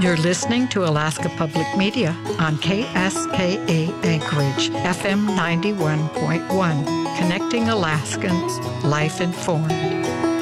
You're listening to Alaska Public Media on KSKA Anchorage, FM 91.1, connecting Alaskans, life informed.